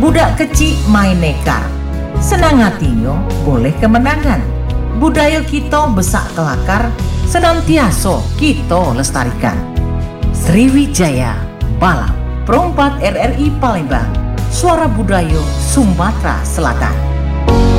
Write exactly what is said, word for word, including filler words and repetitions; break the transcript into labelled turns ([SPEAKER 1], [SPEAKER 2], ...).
[SPEAKER 1] Budak kecil main nekar, senang hatinya boleh kemenangan. Budaya kita besak kelakar, senantiasa kita lestarikan. Sriwijaya Balap, Perompak R R I Palembang, Suara Budaya Sumatera Selatan.